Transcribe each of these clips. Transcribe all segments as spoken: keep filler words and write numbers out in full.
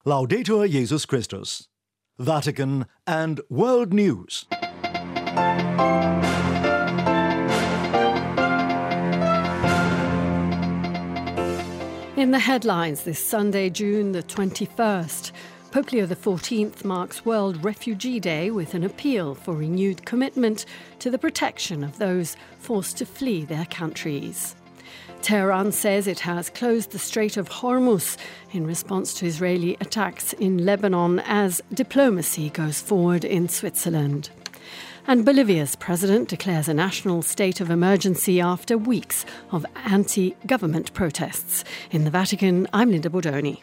Laudetur Jesus Christus. Vatican and World News. In the headlines this Sunday, June the twenty-first, Pope Leo the fourteenth marks World Refugee Day with an appeal for renewed commitment to the protection of those forced to flee their countries. Tehran says it has closed the Strait of Hormuz in response to Israeli attacks in Lebanon as diplomacy goes forward in Switzerland. And Bolivia's president declares a national state of emergency after weeks of anti-government protests. In the Vatican, I'm Linda Bordoni.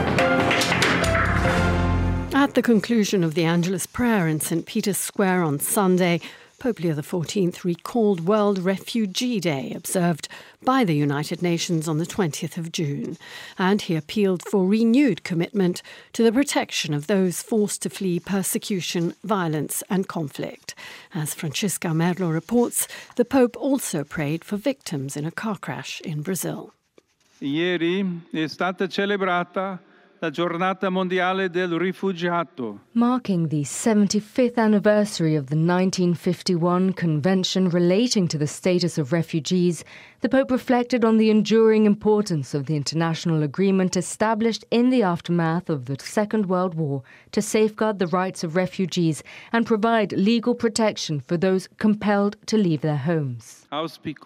At the conclusion of the Angelus prayer in Saint Peter's Square on Sunday, Pope Leo the fourteenth recalled World Refugee Day, observed by the United Nations on the twentieth of June. And he appealed for renewed commitment to the protection of those forced to flee persecution, violence and conflict. As Francesca Merlo reports, the Pope also prayed for victims in a car crash in Brazil. Ieri è stata celebrata la Giornata Mondiale del Rifugiato. Marking the seventy-fifth anniversary of the nineteen fifty-one Convention relating to the status of refugees, the Pope reflected on the enduring importance of the international agreement established in the aftermath of the Second World War to safeguard the rights of refugees and provide legal protection for those compelled to leave their homes. I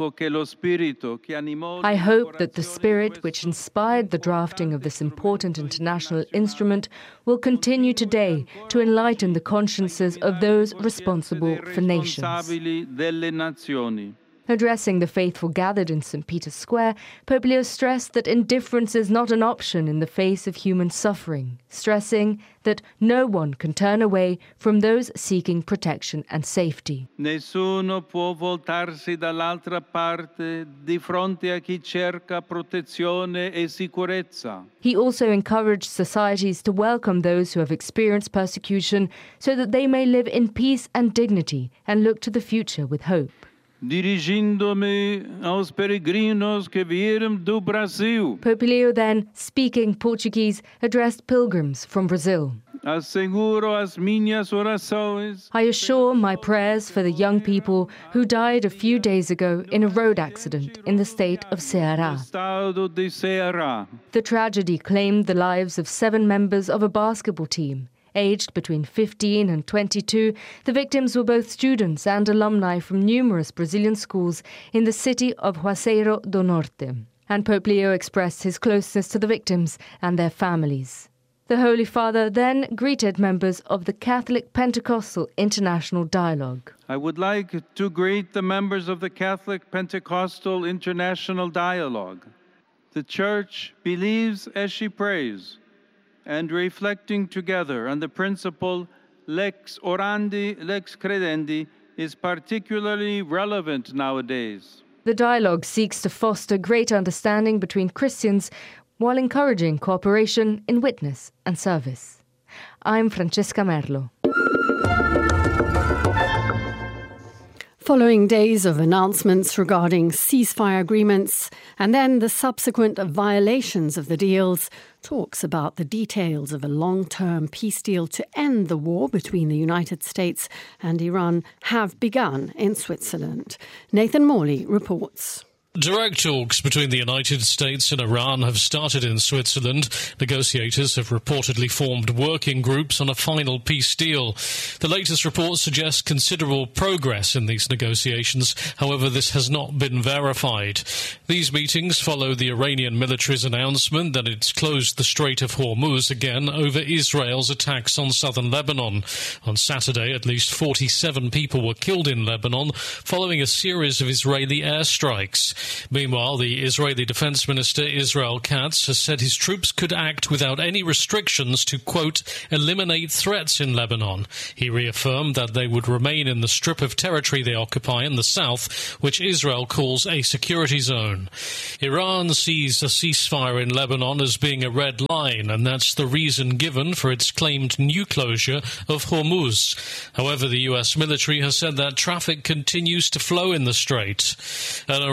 hope that the spirit which inspired the drafting of this important international instrument will continue today to enlighten the consciences of those responsible for nations. Addressing the faithful gathered in Saint Peter's Square, Pope Leo stressed that indifference is not an option in the face of human suffering, stressing that no one can turn away from those seeking protection and safety. Nessuno può voltarsi dall'altra parte di fronte a chi cerca protezione e sicurezza. He also encouraged societies to welcome those who have experienced persecution so that they may live in peace and dignity and look to the future with hope. Dirigindo-me aos peregrinos que vieram do Brasil. Pope Leo then, speaking Portuguese, addressed pilgrims from Brazil. Asseguro as minhas orações. I assure my prayers for the young people who died a few days ago in a road accident in the state of Ceará. The tragedy claimed the lives of seven members of a basketball team. Aged between fifteen and twenty-two, the victims were both students and alumni from numerous Brazilian schools in the city of Juazeiro do Norte. And Pope Leo expressed his closeness to the victims and their families. The Holy Father then greeted members of the Catholic Pentecostal International Dialogue. I would like to greet the members of the Catholic Pentecostal International Dialogue. The Church believes as she prays, and reflecting together on the principle lex orandi, lex credendi is particularly relevant nowadays. The dialogue seeks to foster greater understanding between Christians while encouraging cooperation in witness and service. I'm Francesca Merlo. Following days of announcements regarding ceasefire agreements and then the subsequent violations of the deals, talks about the details of a long-term peace deal to end the war between the United States and Iran have begun in Switzerland. Nathan Morley reports. Direct talks between the United States and Iran have started in Switzerland. Negotiators have reportedly formed working groups on a final peace deal. The latest report suggests considerable progress in these negotiations. However, this has not been verified. These meetings follow the Iranian military's announcement that it's closed the Strait of Hormuz again over Israel's attacks on southern Lebanon. On Saturday, at least forty-seven people were killed in Lebanon following a series of Israeli airstrikes. Meanwhile, the Israeli Defense Minister Israel Katz has said his troops could act without any restrictions to, quote, eliminate threats in Lebanon. He reaffirmed that they would remain in the strip of territory they occupy in the south, which Israel calls a security zone. Iran sees a ceasefire in Lebanon as being a red line, and that's the reason given for its claimed new closure of Hormuz. However, the U S military has said that traffic continues to flow in the strait. An Iranian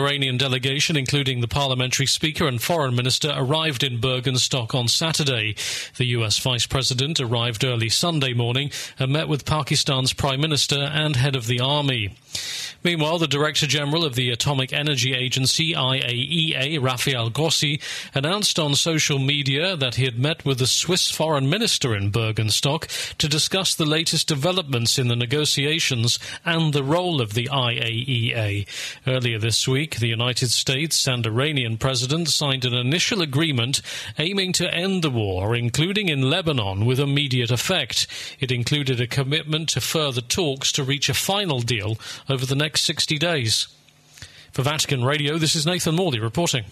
delegation, including the parliamentary speaker and foreign minister, arrived in Bergenstock on Saturday. The U S Vice President arrived early Sunday morning and met with Pakistan's Prime Minister and head of the army. Meanwhile, the Director General of the Atomic Energy Agency, I A E A, Rafael Grossi, announced on social media that he had met with the Swiss foreign minister in Bergenstock to discuss the latest developments in the negotiations and the role of the I A E A. Earlier this week, the United States and Iranian president signed an initial agreement aiming to end the war, including in Lebanon, with immediate effect. It included a commitment to further talks to reach a final deal over the next sixty days. For Vatican Radio, this is Nathan Morley reporting.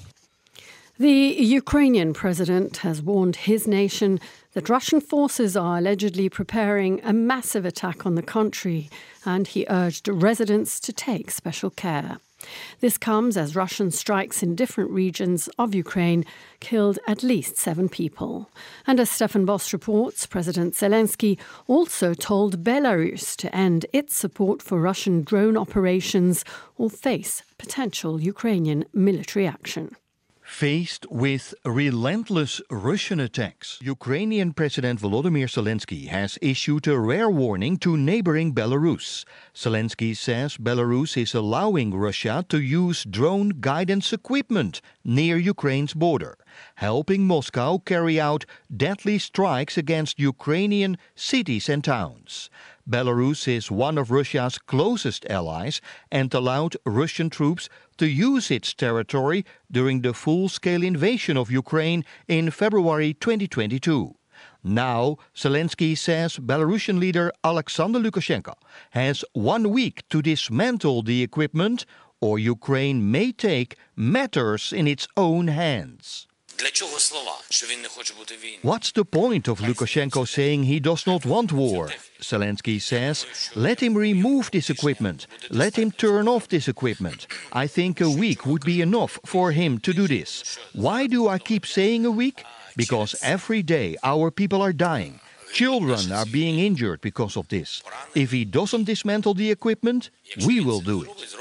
The Ukrainian president has warned his nation that Russian forces are allegedly preparing a massive attack on the country, and he urged residents to take special care. This comes as Russian strikes in different regions of Ukraine killed at least seven people. And as Stefan Boss reports, President Zelensky also told Belarus to end its support for Russian drone operations or face potential Ukrainian military action. Faced with relentless Russian attacks, Ukrainian President Volodymyr Zelensky has issued a rare warning to neighboring Belarus. Zelensky says Belarus is allowing Russia to use drone guidance equipment near Ukraine's border, helping Moscow carry out deadly strikes against Ukrainian cities and towns. Belarus is one of Russia's closest allies and allowed Russian troops to use its territory during the full-scale invasion of Ukraine in February twenty twenty-two. Now, Zelensky says Belarusian leader Alexander Lukashenko has one week to dismantle the equipment, or Ukraine may take matters in its own hands. What's the point of Lukashenko saying he does not want war? Zelensky says, let him remove this equipment. Let him turn off this equipment. I think a week would be enough for him to do this. Why do I keep saying a week? Because every day our people are dying. Children are being injured because of this. If he doesn't dismantle the equipment, we will do it.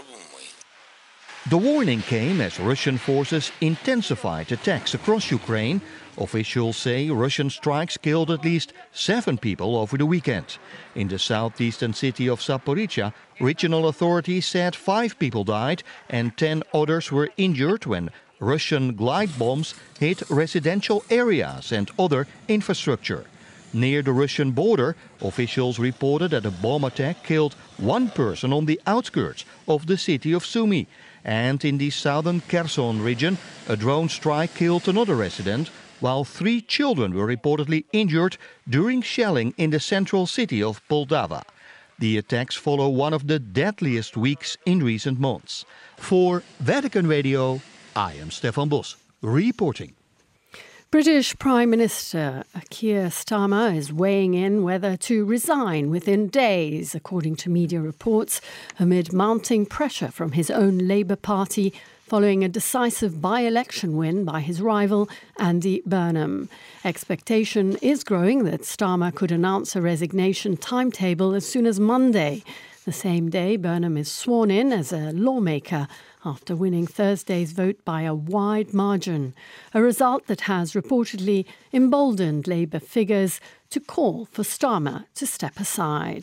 The warning came as Russian forces intensified attacks across Ukraine. Officials say Russian strikes killed at least seven people over the weekend. In the southeastern city of Zaporizhzhia, regional authorities said five people died and ten others were injured when Russian glide bombs hit residential areas and other infrastructure. Near the Russian border, officials reported that a bomb attack killed one person on the outskirts of the city of Sumy. And in the southern Kherson region, a drone strike killed another resident, while three children were reportedly injured during shelling in the central city of Poldava. The attacks follow one of the deadliest weeks in recent months. For Vatican Radio, I am Stefan Bos, reporting. British Prime Minister Keir Starmer is weighing in whether to resign within days, according to media reports, amid mounting pressure from his own Labour Party following a decisive by-election win by his rival, Andy Burnham. Expectation is growing that Starmer could announce a resignation timetable as soon as Monday. The same day, Burnham is sworn in as a lawmaker after winning Thursday's vote by a wide margin, a result that has reportedly emboldened Labour figures to call for Starmer to step aside.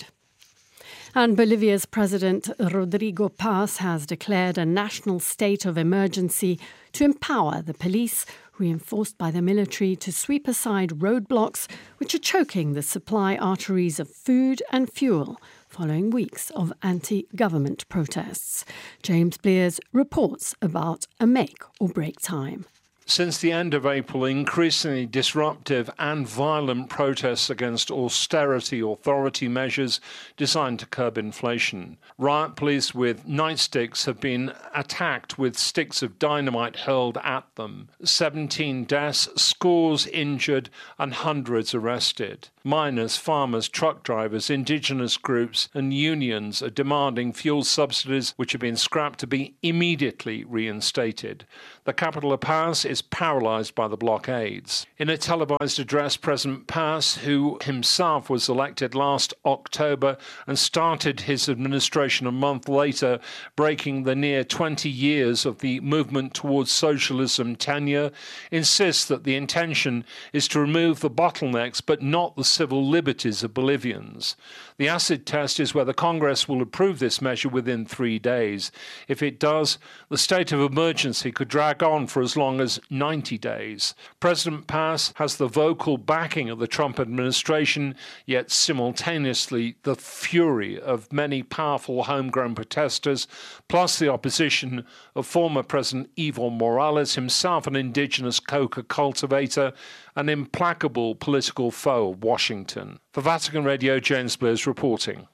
And Bolivia's President Rodrigo Paz has declared a national state of emergency to empower the police, reinforced by the military, to sweep aside roadblocks which are choking the supply arteries of food and fuel following weeks of anti-government protests. James Blears reports about a make-or-break time. Since the end of April, increasingly disruptive and violent protests against austerity authority measures designed to curb inflation. Riot police with nightsticks have been attacked with sticks of dynamite hurled at them. seventeen deaths, scores injured, and hundreds arrested. Miners, farmers, truck drivers, indigenous groups and unions are demanding fuel subsidies which have been scrapped to be immediately reinstated. The capital of Paz is is paralysed by the blockades. In a televised address, President Paz, who himself was elected last October and started his administration a month later, breaking the near twenty years of the movement towards socialism tenure, insists that the intention is to remove the bottlenecks but not the civil liberties of Bolivians. The acid test is whether Congress will approve this measure within three days. If it does, the state of emergency could drag on for as long as ninety days. President Paz has the vocal backing of the Trump administration, yet simultaneously the fury of many powerful homegrown protesters, plus the opposition of former President Evo Morales, himself an indigenous coca cultivator, an implacable political foe of Washington. For Vatican Radio, James Blues reporting.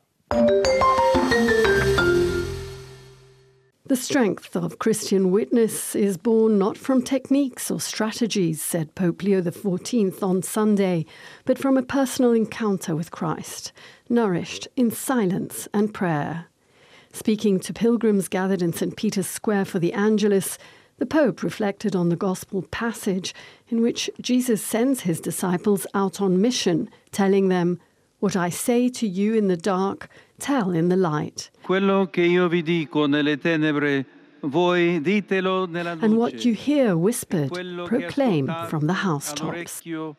The strength of Christian witness is born not from techniques or strategies, said Pope Leo the fourteenth on Sunday, but from a personal encounter with Christ, nourished in silence and prayer. Speaking to pilgrims gathered in Saint Peter's Square for the Angelus, the Pope reflected on the Gospel passage in which Jesus sends his disciples out on mission, telling them, "What I say to you in the dark, tell in the light. Quello che io vi dico nelle tenebre, voi ditelo nella luce. And what you hear whispered, proclaim from the housetops."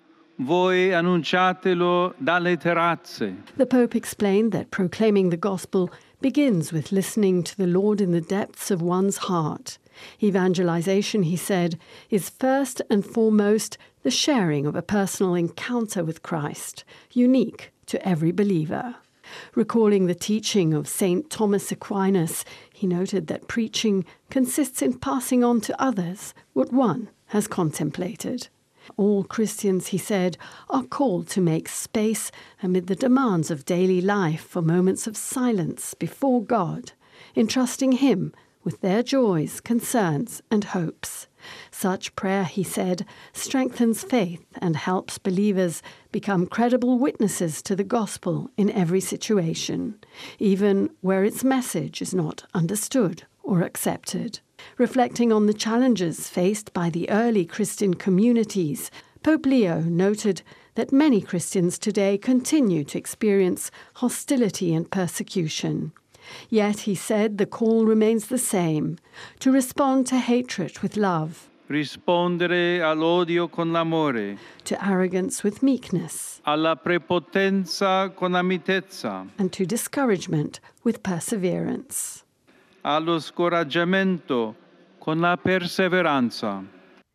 Voi annunciatelo dalle terrazze. The Pope explained that proclaiming the Gospel begins with listening to the Lord in the depths of one's heart. Evangelization, he said, is first and foremost the sharing of a personal encounter with Christ, unique to every believer. Recalling the teaching of Saint Thomas Aquinas, he noted that preaching consists in passing on to others what one has contemplated. All Christians, he said, are called to make space amid the demands of daily life for moments of silence before God, entrusting Him with their joys, concerns, and hopes. Such prayer, he said, strengthens faith and helps believers become credible witnesses to the gospel in every situation, even where its message is not understood or accepted. Reflecting on the challenges faced by the early Christian communities, Pope Leo noted that many Christians today continue to experience hostility and persecution. Yet, he said, the call remains the same, to respond to hatred with love, rispondere all'odio con l'amore, to arrogance with meekness, alla prepotenza con la mitezza, and to discouragement with perseverance, allo scoraggiamento con la perseveranza.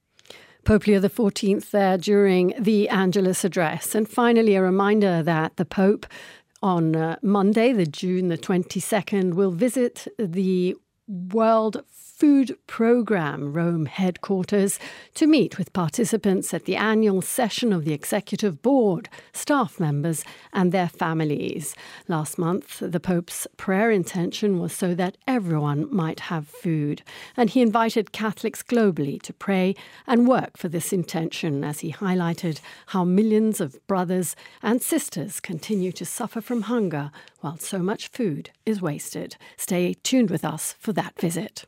Pope Leo the fourteenth there during the Angelus address. And finally, a reminder that the Pope on uh, Monday, the June the twenty-second, will visit the World Food Programme Rome headquarters to meet with participants at the annual session of the Executive Board, staff members and their families. Last month, the Pope's prayer intention was so that everyone might have food, and he invited Catholics globally to pray and work for this intention as he highlighted how millions of brothers and sisters continue to suffer from hunger while so much food is wasted. Stay tuned with us for that visit.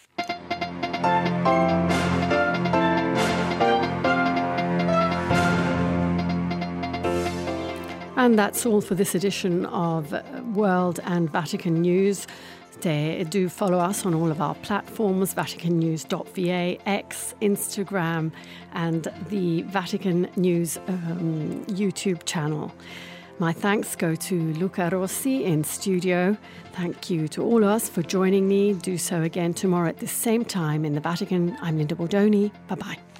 And that's all for this edition of World and Vatican News. Do follow us on all of our platforms, vatican news dot v a, X, Instagram, and the Vatican News um, YouTube channel. My thanks go to Luca Rossi in studio. Thank you to all of us for joining me. Do so again tomorrow at the same time in the Vatican. I'm Linda Bordoni. Bye-bye.